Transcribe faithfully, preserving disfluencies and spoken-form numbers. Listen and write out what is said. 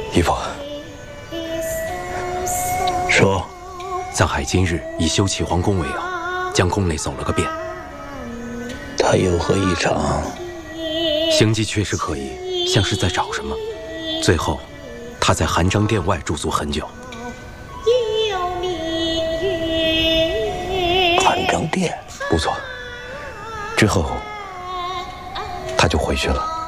义父， 说， 藏海今日以修葺皇宫为由，将宫内走了个遍。 他有何异常？ 行迹确实可疑，像是在找什么。最后，他在含章殿外驻足很久。 含章殿？ 不错。之后，他就回去了。